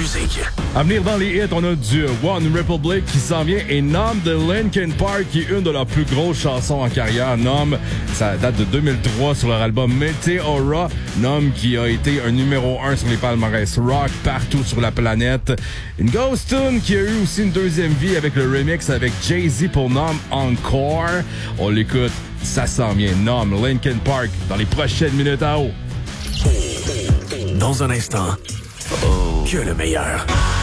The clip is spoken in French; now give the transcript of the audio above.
musique. À venir dans les hits, on a du One Republic qui s'en vient et nomme de Linkin Park, qui est une de leurs plus grosses chansons en carrière. Nomme, ça date de 2003 sur leur album Meteora. Nomme qui a été un numéro 1 sur les palmarès rock partout sur la planète. Une ghost tune qui a eu aussi une deuxième vie avec le remix avec Jay-Z pour Nomme Encore. On l'écoute, ça s'en vient. Nomme Linkin Park dans les prochaines minutes à haut. Dans un instant, que le meilleur.